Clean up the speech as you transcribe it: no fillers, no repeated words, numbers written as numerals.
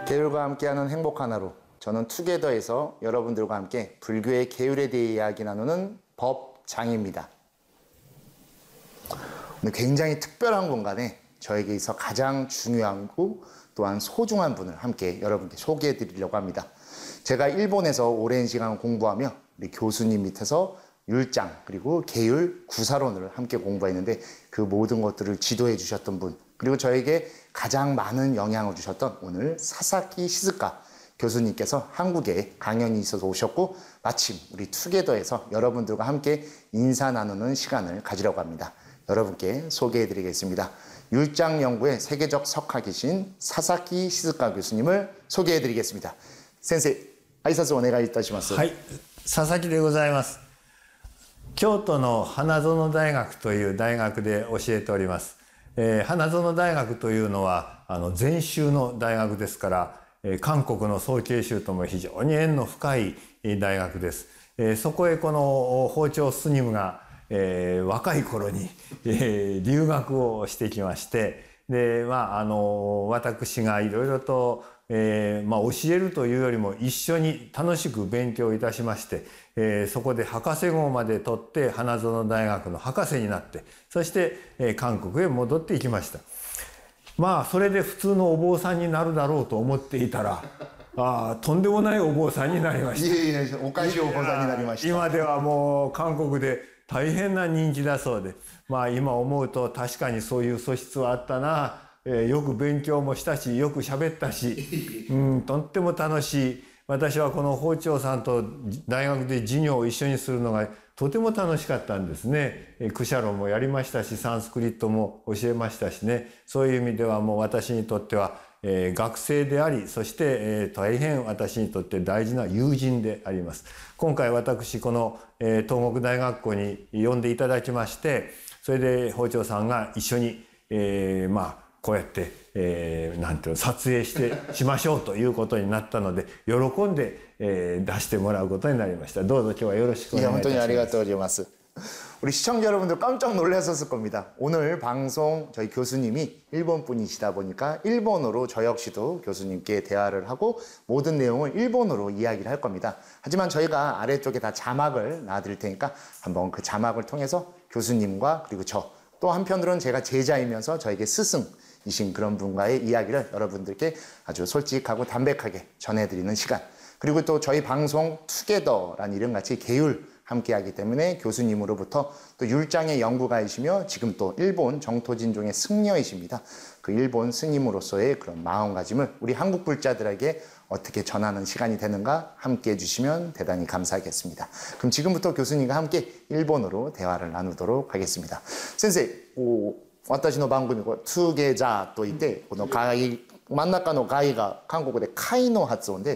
계율과 함께하는 행복한 하루. 저는 투게더에서 여러분들과 함께 불교의 계율에 대해 이야기 나누는 법장입니다. 오늘 굉장히 특별한 공간에 저에게 있어 가장 중요하고 또한 소중한 분을 함께 여러분께 소개해 드리려고 합니다. 제가 일본에서 오랜 시간 공부하며 우리 교수님 밑에서 율장 그리고 계율 구사론을 함께 공부했는데 그 모든 것들을 지도해 주셨던 분, 그리고 저에게 가장 많은 영향을 주셨던 오늘 사사키 시즈카 교수님께서 한국에 강연이 있어서 오셨고 마침 우리 투게더에서 여러분들과 함께 인사 나누는 시간을 가지려고 합니다. 여러분께 소개해 드리겠습니다. 율장 연구의 세계적 석학이신 사사키 시즈카 교수님을 소개해 드리겠습니다. 센세이, 아이사스 오네가이 이타시마스. はい、佐々木でございます。京都の花園大学という大学で教えております。花園大学というのは禅宗の大学ですから、韓国の曹溪宗とも非常に縁の深い大学です。そこへこの法朝スニムが、若い頃に、留学をしてきまして、で私がいろいろと、教えるというよりも一緒に楽しく勉強いたしまして、そこで博士号まで取って花園大学の博士になって、そして、韓国へ戻っていきました。それで普通のお坊さんになるだろうと思っていたらとんでもないお坊さんになりました。 いえいえ、おかしいお坊さんになりました。 今ではもう韓国で大変な人気だそうで、今思うと確かにそういう素質はあったな。よく勉強もしたし、よく喋ったし、とっても楽しい。私はこの法朝さんと大学で授業を一緒にするのがとても楽しかったんですね。クシャロもやりましたし、サンスクリットも教えましたしね。そういう意味ではもう私にとっては、学生であり、そして、大変私にとって大事な友人であります。今回私この、東国大学校に呼んでいただきまして、それで法朝さんが一緒に、こうやって、撮影しましょうということになったので、喜んで、出してもらうことになりました。どうぞ今日はよろしくお願いいたします。 아리가토우고자이마스. 우리 시청자 여러분들 깜짝 놀라셨을 겁니다. 오늘 방송 저희 교수님이 일본 분이시다 보니까 일본어로 저 역시도 교수님께 대화를 하고 모든 내용을 일본어로 이야기를 할 겁니다. 하지만 저희가 아래쪽에 다 자막을 놔드릴 테니까 한번 그 자막을 통해서 교수님과 그리고 저, 또 한편으로는 제가 제자이면서 저에게 스승이신 그런 분과의 이야기를 여러분들께 아주 솔직하고 담백하게 전해드리는 시간, 그리고 또 저희 방송 투게더란 이름같이 계율 함께하기 때문에 교수님으로부터 또 율장의 연구가이시며 지금 또 일본 정토진종의 승려이십니다. 그 일본 스님으로서의 그런 마음가짐을 우리 한국 불자들에게 어떻게 전하는 시간이 되는가 함께 해주시면 대단히 감사하겠습니다. 그럼 지금부터 교수님과 함께 일본어로 대화를 나누도록 하겠습니다. 센세이, 私の番組투게자といってこの真ん中のガイが韓国でカイの発音で